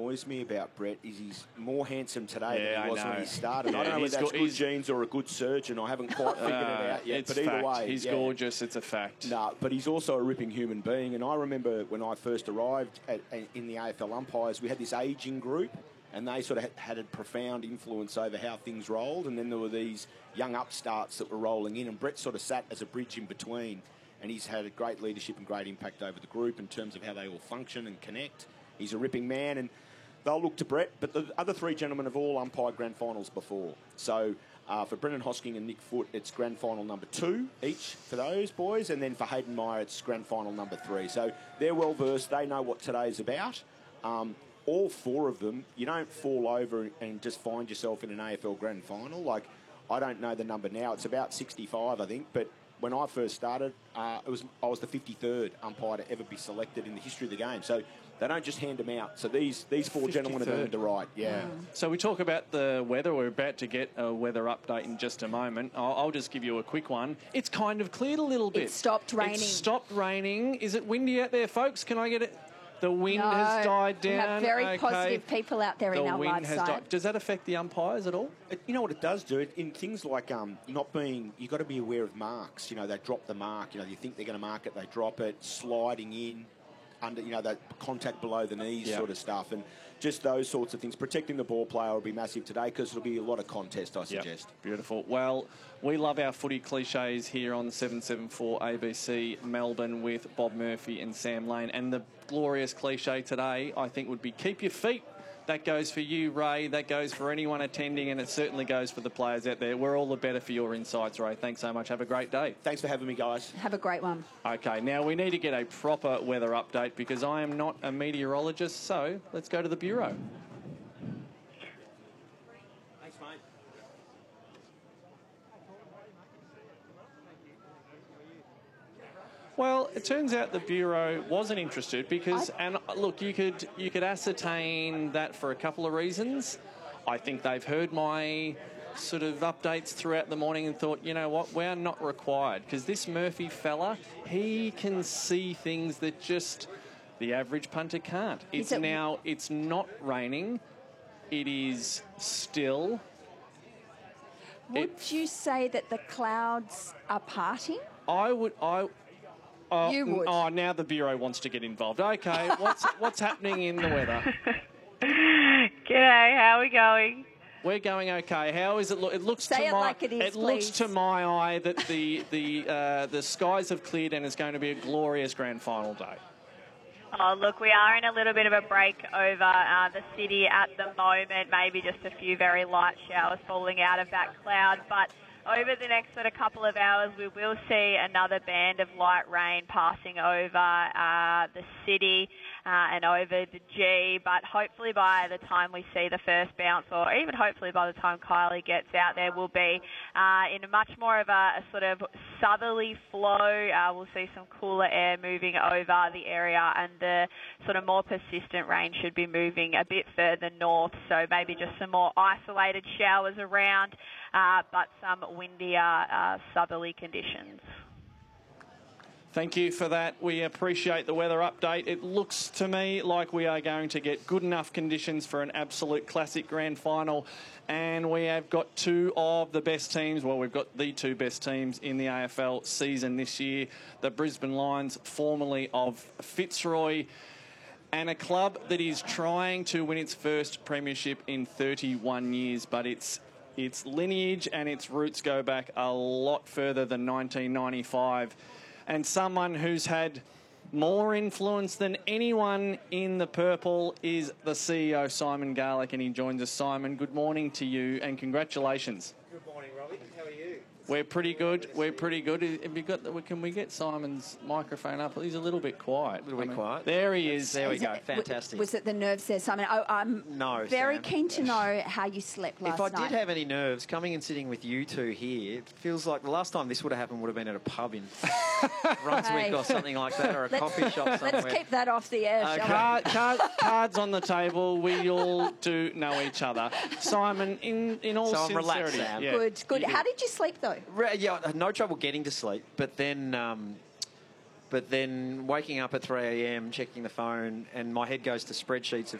annoys me about Brett is he's more handsome today than he was when he started. Yeah, I don't know whether that's good genes or a good surgeon. I haven't quite figured it out yet. It's but either fact. way, He's gorgeous. It's a fact. No, but he's also a ripping human being. And I remember when I first arrived in the AFL umpires, we had this ageing group, and they sort of had a profound influence over how things rolled. And then there were these young upstarts that were rolling in, and Brett sort of sat as a bridge in between. And he's had a great leadership and great impact over the group in terms of how they all function and connect. He's a ripping man, and they'll look to Brett. But the other three gentlemen have all umpired grand finals before. So for Brendan Hosking and Nick Foote, it's grand final number 2 each for those boys. And then for Hayden Meyer, it's grand final number 3. So they're well versed. They know what today's about. All 4 of them, you don't fall over and just find yourself in an AFL grand final. Like, I don't know the number now. It's about 65, I think. But when I first started, I was the 53rd umpire to ever be selected in the history of the game. So they don't just hand them out. So these 4 gentlemen have earned the right. Yeah. So we talk about the weather. We're about to get a weather update in just a moment. I'll just give you a quick one. It's kind of cleared a little bit. It stopped raining. It stopped raining. Is it windy out there, folks? Can I get it? The wind has died down. We have very positive people out there in our live site. Does that affect the umpires at all? You know what it does do? In things like not being... You've got to be aware of marks. You know, they drop the mark. You know, you think they're going to mark it, they drop it, sliding in, under, you know, that contact below the knees sort of stuff. And just those sorts of things. Protecting the ball player will be massive today because it'll be a lot of contest, I suggest. Beautiful. Well, we love our footy cliches here on 774 ABC Melbourne with Bob Murphy and Sam Lane. And the glorious cliche today, I think, would be keep your feet. That goes for you, Ray. That goes for anyone attending, and it certainly goes for the players out there. We're all the better for your insights, Ray. Thanks so much. Have a great day. Thanks for having me, guys. Have a great one. Okay, now we need to get a proper weather update because I am not a meteorologist, so let's go to the Bureau. Thanks, mate. Well, it turns out the Bureau wasn't interested because, and look, you could ascertain that for a couple of reasons. I think they've heard my sort of updates throughout the morning and thought, you know what, we're not required because this Murphy fella, he can see things that just the average punter can't. It's not raining. It is still. Would you say that the clouds are parting? You would. Oh, now the Bureau wants to get involved. Okay, what's happening in the weather? G'day, how are we going? We're going okay. How is it look? It looks Say to it my like it is, it looks to my eye that the skies have cleared and it's going to be a glorious grand final day. Oh, look, we are in a little bit of a break over the city at the moment. Maybe just a few very light showers falling out of that cloud, but over the next sort of couple of hours, we will see another band of light rain passing over the city and over the G. But hopefully by the time we see the first bounce, or even hopefully by the time Kylie gets out there, we'll be in a much more of a sort of southerly flow. We'll see some cooler air moving over the area, and the sort of more persistent rain should be moving a bit further north. So maybe just some more isolated showers around. But some windier southerly conditions. Thank you for that. We appreciate the weather update. It looks to me like we are going to get good enough conditions for an absolute classic grand final. And we have got 2 of the best teams. Well, we've got the 2 best teams in the AFL season this year. The Brisbane Lions, formerly of Fitzroy, and a club that is trying to win its first premiership in 31 years, but its lineage and its roots go back a lot further than 1995. And someone who's had more influence than anyone in the purple is the CEO, Simon Garlick, and he joins us. Simon, good morning to you and congratulations. Good morning, Robbie. How are you? We're pretty good. We're pretty good. Have you got? Can we get Simon's microphone up? He's a little bit quiet. A little bit quiet. There he is. There we go. Fantastic. Was it the nerves there, Simon? I'm very keen to know how you slept last night. If I did have any nerves, coming and sitting with you two here, it feels like the last time this would have happened would have been at a pub in Brunswick or something like that, or a coffee shop somewhere. Let's keep that off the air, shall we? Cards on the table. We all do know each other. Simon, in all sincerity. Relaxed, Sam. Yeah, Good. How did you sleep, though? Yeah, I had no trouble getting to sleep, but then waking up at 3 a.m, checking the phone, and my head goes to spreadsheets of